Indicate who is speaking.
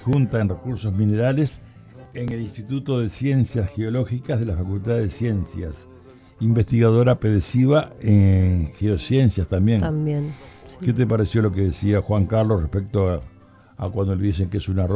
Speaker 1: adjunta en recursos minerales en el Instituto de Ciencias Geológicas de la Facultad de Ciencias. Investigadora pedesiva en geociencias también.
Speaker 2: También.
Speaker 1: Sí. ¿Qué te pareció lo que decía Juan Carlos respecto a cuando le dicen que es una roca